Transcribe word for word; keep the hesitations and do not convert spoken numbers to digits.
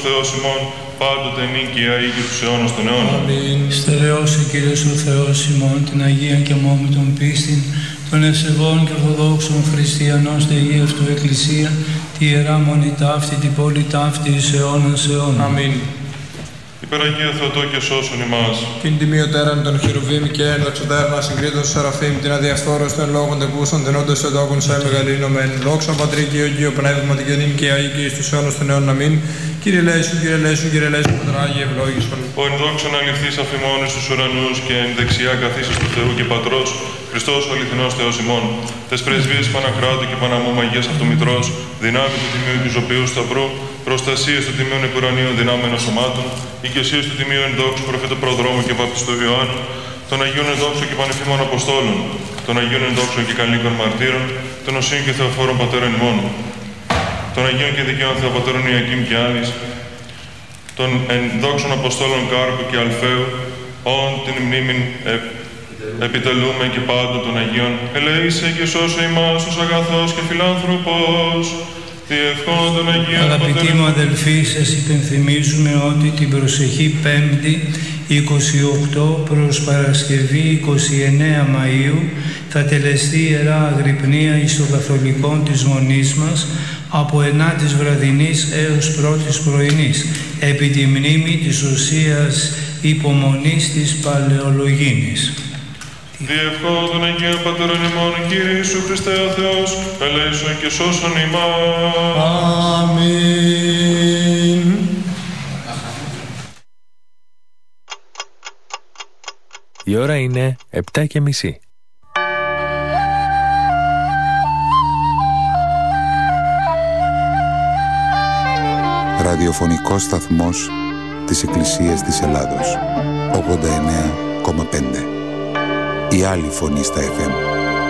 ο Θεός ημών, πάντοτε νυν και αεί και τους αιώνας των αιώνων. Αμήν. Στερεώσει, Κύριος ο Θεός ημών, την Αγία και μόμη των πίστην, των ευσεβών και ορθοδόξων χριστιανών στη Αγία Αυτού Εκκλησία, τη Ιερά Μονή ταύτη, την πόλη ταύτη, εις αιώνας αιώνων. Αμήν. Υπεραγία Θεοτό και σώσον ημάς. Την τιμιωτέραν των χερουβίμ και ενδοξωτέρνα συγκρίτων σεραφείμ, την αδιαφθόρος των λόγων τεκούσων, την όντως εντόκων σε μεγαλύνομεν. Δόξα Πατρί και Υιό Πνεύμα, την καινήν και αή και εις τους αιώνας των αιώνων. Αμήν. Κύριε Λέησον, Κύριε Λέησον, Κύριε Λέησον, Πατράγιε ευλόγησον. Ο εν δόξον αληθής αφημών εις τους ουρανούς και εν δεξιά καθίσας του Θεού και Πατρός, Χριστός ο αληθινός Θεός ημών. Τες πρεσβείες Παναχράτου και Παναμού Αγίας Αυτομητρός, δυνάμει του Τιμίου του Ζωπίου Σταυρού, προστασίες του Τιμίου Επουρανίου δυνάμενων σωμάτων, οικεσίες του Τιμίου Ενδόξου Προφήτου Προδρόμου και Βαπτιστού Ιωάννου, των Αγίων Ενδόξων και Πανεφήμων Αποστόλων, των Αγίων Ενδόξων και Καλίκων Μαρτύρων, των Οσίων και Θεοφόρων Πατέρων ημών, των Αγίων και Δικαίων Θεοπατέρων Ιακήμ και Άννης, των Ενδόξων Αποστόλων Κάρπου και Αλφαίου, όν την μνήμην ε, επιτελούμε και πάντων των Αγίων, ελεήσε και σώσε ημάς ως αγαθός και φιλάνθρωπος, διευχών των Αγίων. Αγαπητοί μου αδελφοί, σας υπενθυμίζουμε ότι την προσεχή Πέμπτη, είκοσι οκτώ προς Παρασκευή είκοσι εννέα Μαΐου, θα τελεστεί Ιερά Αγρυπνία εις των Καθολικών της Μονής μας από ενάτης βραδινής έως πρώτης πρωινής, επί τη μνήμη της οσίας υπομονής της Παλαιολογίνης. Διευχών των Αγίων Πατέρων ημών, Κύριε Ιησού Χριστέ ο Θεός, ελέησον και σώσον ημάς. Αμήν. Η ώρα είναι επτά και μισή. Ραδιοφωνικός σταθμός της Εκκλησίας της Ελλάδος, ογδόντα εννέα κόμμα πέντε. Η άλλη φωνή στα εφ εμ.